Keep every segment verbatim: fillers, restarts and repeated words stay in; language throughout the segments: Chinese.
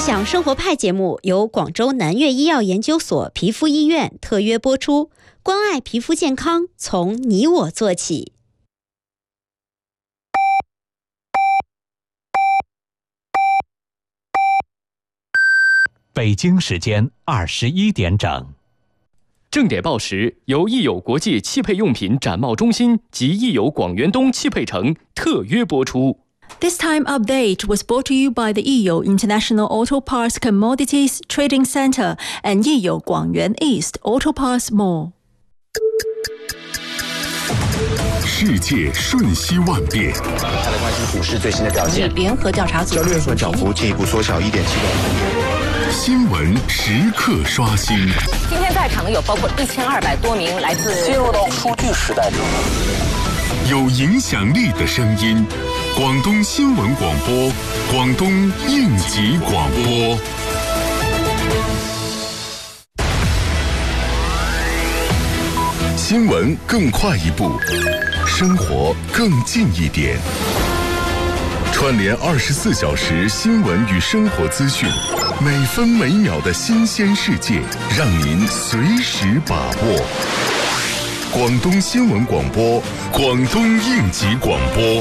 享生活派节目由广州南粤医药研究所皮肤医院特约播出，关爱皮肤健康，从你我做起。 北京时间二十一点整。 正点报时由益友国际汽配用品展贸中心及益友广元东汽配城特约播出。 This time update was brought to you by the Yiyo International Auto Parts Commodities Trading Center and Yiyo Guangyuan East Auto Parts Mall. 世界瞬息万变， 他的关心股市最新的表现。 联合调查组交易员涨幅进一步缩小一点七个百分点。 新闻时刻刷新。 今天在场的有包括一千二百多名来自进入到数据时代中， 有影响力的声音。广东新闻广播，广东应急广播。新闻更快一步，生活更近一点。串联二十四小时新闻与生活资讯，每分每秒的新鲜世界，让您随时把握。广东新闻广播，广东应急广播。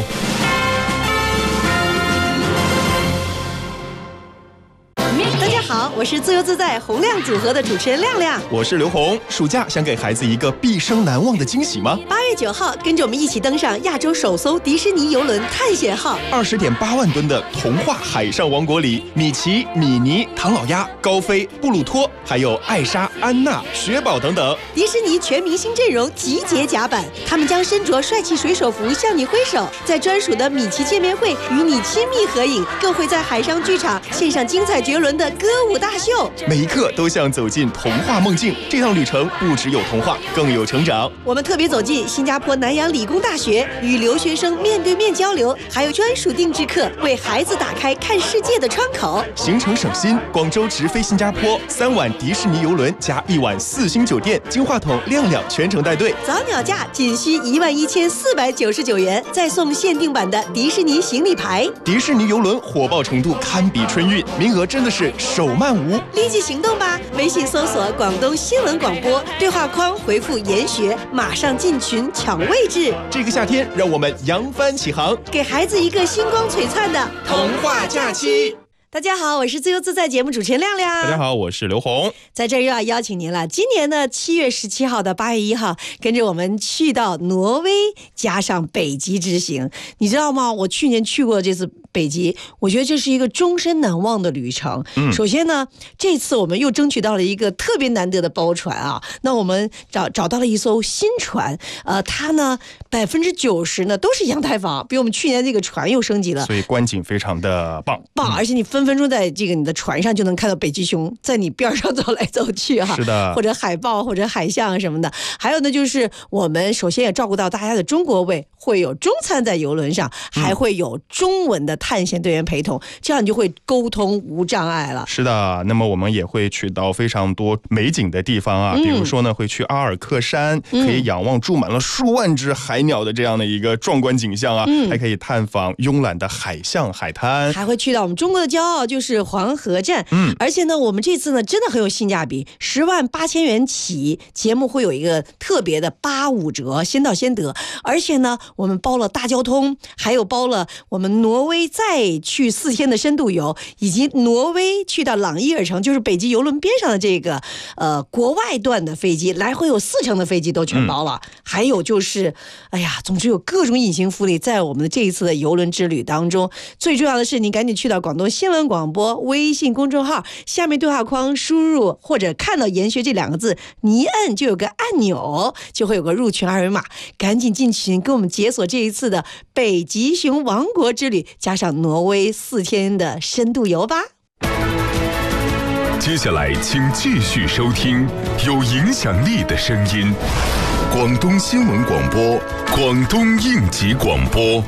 好，我是自由自在洪亮组合的主持人亮亮， 我是刘红。暑假想给孩子一个毕生难忘的惊喜吗？ 八月九号，跟着我们一起登上亚洲首艘迪士尼邮轮探险号， 二十点八万吨的童话海上王国里，米奇、米妮、唐老鸭、高飞、布鲁托，还有艾莎、安娜、雪宝等等， 迪士尼全明星阵容集结甲板，他们将身着帅气水手服向你挥手，在专属的米奇见面会与你亲密合影，更会在海上剧场献上精彩绝伦的歌舞大秀， 每一刻都像走进童话梦境。这趟旅程不只有童话，更有成长。 我们特别走进新加坡南洋理工大学，与留学生面对面交流，还有专属定制课，为孩子打开看世界的窗口。 行程省心，广州直飞新加坡，三晚迪士尼邮轮加一晚四星酒店，金话筒亮亮全程带队。 早鸟价仅需一万一千四百九十九元，再送限定版的迪士尼行李牌。 迪士尼邮轮火爆程度堪比春运，名额真的是手慢无。 立即行动吧！微信搜索广东新闻广播，对话框回复研学，马上进群抢位置。 这个夏天，让我们扬帆起航， 给孩子一个星光璀璨的童话假期。 大家好，我是自由自在节目主持人亮亮。 大家好，我是刘红。 在这儿又要邀请您了，今年的七月十七号到八月一号，跟着我们去到挪威，加上北极之行。你知道吗？我去年去过这次北极，我觉得这是一个终身难忘的旅程。嗯，首先呢，这次我们又争取到了一个特别难得的包船啊。那我们找找到了一艘新船，呃，它呢百分之九十呢都是阳台房，比我们去年这个船又升级了， 所以观景非常的棒棒，而且你分分钟在这个你的船上就能看到北极熊在你边上走来走去哈、啊， 是的， 或者海豹或者海象什么的。还有呢，就是我们首先也照顾到大家的中国胃，会有中餐在邮轮上，还会有中文的探险队员陪同，这样你就会沟通无障碍了。 是的，那么我们也会去到非常多美景的地方啊，嗯、比如说呢，会去阿尔克山，可以仰望住满了数万只海鸟的这样的一个壮观景象啊，嗯、还可以探访慵懒的海象海滩， 还会去到我们中国的骄傲，就是黄河站。嗯，而且呢，我们这次呢真的很有性价比，十万八千元起，节目会有一个特别的八五折，先到先得。而且呢，我们包了大交通，还有包了我们挪威再去四天的深度游，以及挪威去到朗伊尔城，就是北极邮轮边上的这个呃国外段的飞机，来回有四程的飞机都全包了。嗯、还有就是，哎呀，总之有各种隐形福利在我们的这一次的邮轮之旅当中。最重要的是，你赶紧去到广东新闻广播微信公众号下面对话框输入或者看到研学这两个字，你一摁就有个按钮，就会有个入群二维码，赶紧进群跟我们解锁这一次的北极熊王国之旅，加上挪威四天的深度游吧。 接下来请继续收听有影响力的声音，广东新闻广播，广东应急广播。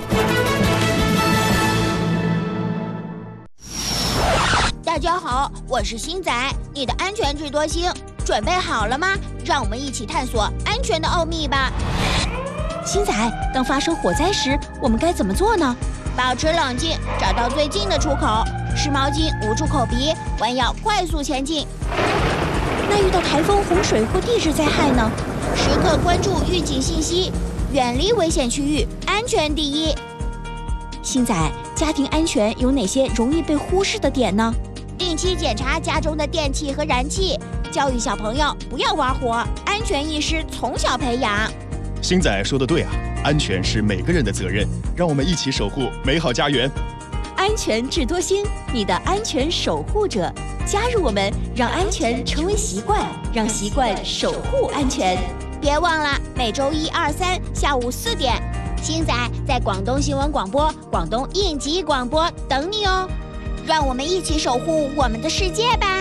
大家好，我是星仔，你的安全智多星，准备好了吗？让我们一起探索安全的奥秘吧。 星仔，当发生火灾时，我们该怎么做呢？ 保持冷静，找到最近的出口，湿毛巾捂住口鼻，弯腰快速前进。那遇到台风、洪水或地质灾害呢？时刻关注预警信息，远离危险区域，安全第一。 星仔，家庭安全有哪些容易被忽视的点呢？ 定期检查家中的电器和燃气，教育小朋友不要玩火，安全意识从小培养。 星仔说的对啊，安全是每个人的责任，让我们一起守护美好家园。 安全智多星，你的安全守护者，加入我们，让安全成为习惯，让习惯守护安全。 别忘了每周一、二、三下午四点，星仔在广东新闻广播、广东应急广播等你哦。让我们一起守护我们的世界吧！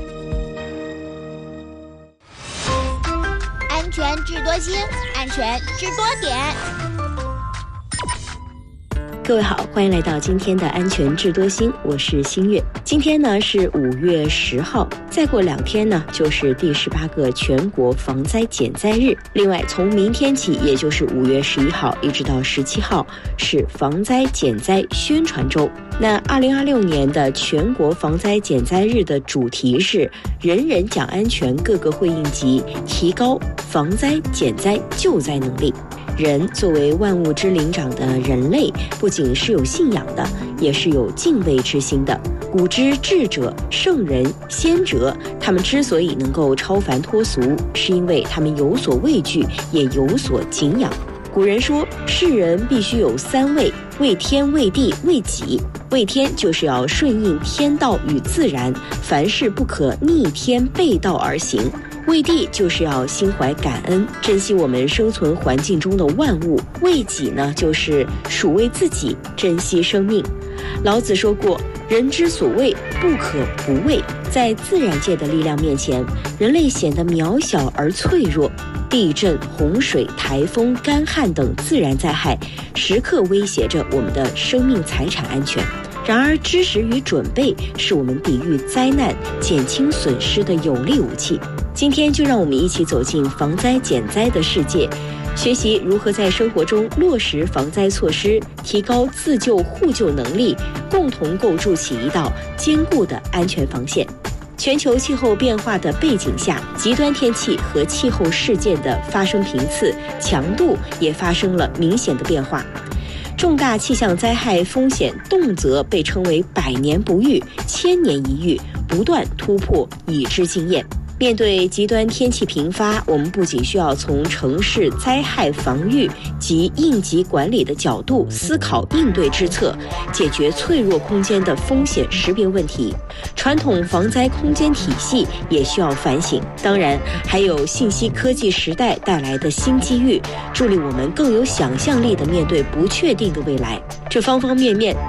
安全智多星，安全智多点。 各位好，欢迎来到今天的安全智多星，我是新月。今天呢是五月十号，再过两天呢就是第十八个全国防灾减灾日。另外，从明天起，也就是五月十一号一直到十七号，是防灾减灾宣传周。那二零二六年的全国防灾减灾日的主题是人人讲安全，个个会应急，提高防灾减灾救灾能力。人作为万物之灵长的人类，不仅是有信仰的，也是有敬畏之心的。古之智者、圣人、先哲，他们之所以能够超凡脱俗，是因为他们有所畏惧，也有所敬仰。古人说，世人必须有三畏：畏天、畏地、畏己。畏天就是要顺应天道与自然，凡事不可逆天背道而行。畏地就是要心怀感恩，珍惜我们生存环境中的万物。畏己呢，就是属为自己，珍惜生命。老子说过，人之所畏，不可不畏。在自然界的力量面前，人类显得渺小而脆弱。地震、洪水、台风、干旱等自然灾害，时刻威胁着我们的生命财产安全。然而，知识与准备是我们抵御灾难、减轻损失的有力武器。今天就让我们一起走进防灾减灾的世界，学习如何在生活中落实防灾措施，提高自救互救能力，共同构筑起一道坚固的安全防线。全球气候变化的背景下，极端天气和气候事件的发生频次、强度也发生了明显的变化。重大气象灾害风险动辄被称为百年不遇、千年一遇，不断突破已知经验。面对极端天气频发，我们不仅需要从城市灾害防御及应急管理的角度思考应对之策，解决脆弱空间的风险识别问题，传统防灾空间体系也需要反省。当然，还有信息科技时代带来的新机遇，助力我们更有想象力地面对不确定的未来。这方方面面